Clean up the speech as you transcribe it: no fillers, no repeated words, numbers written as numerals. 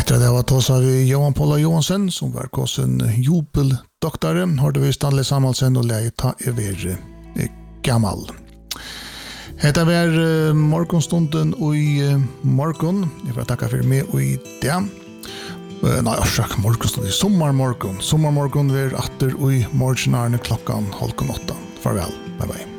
Etter det var tåsa vi Johan Paula Johansen, som var kåsen jubeldoktare, hørte vi Stanley Samuelsen og leie ta over gammal. Hetta var morgonstunden i morgon. Jeg får takka for meg i det. Nei, morgonstund i sommarmorgon. Sommarmorgon var atter i morgenarne klokkan 7:30. Farvel, bye bye.